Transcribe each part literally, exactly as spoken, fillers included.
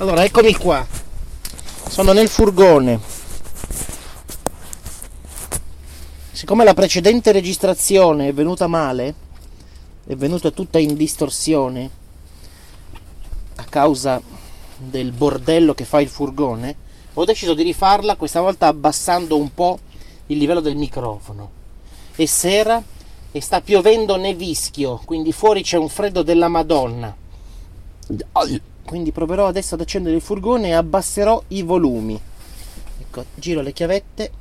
Allora, eccomi qua. Sono nel furgone. Siccome la precedente registrazione è venuta male, è venuta tutta in distorsione a causa del bordello che fa il furgone, ho deciso di rifarla, questa volta abbassando un po' il livello del microfono. È sera e sta piovendo nevischio, quindi fuori c'è un freddo della Madonna. Quindi proverò adesso ad accendere il furgone e abbasserò i volumi. Ecco, giro le chiavette,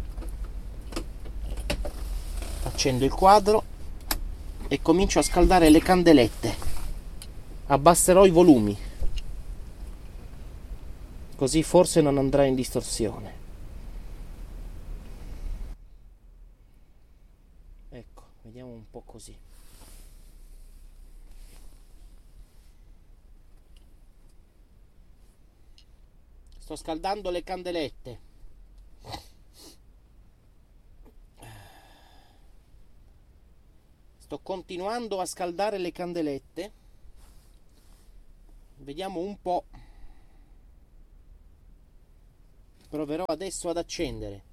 accendo il quadro e comincio a scaldare le candelette. Abbasserò i volumi, così forse non andrà in distorsione. Ecco, vediamo un po' così. Sto scaldando le candelette. Sto continuando a scaldare le candelette. Vediamo un po'. Proverò adesso ad accendere.